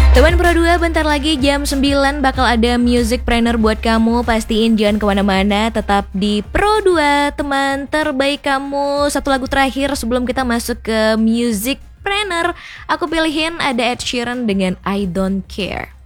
Teman Pro 2, bentar lagi jam 9 bakal ada Music Planner buat kamu. Pastiin jangan kemana-mana, tetap di Pro 2, teman terbaik kamu. Satu lagu terakhir sebelum kita masuk ke Music Planner, aku pilihin ada Ed Sheeran dengan I Don't Care.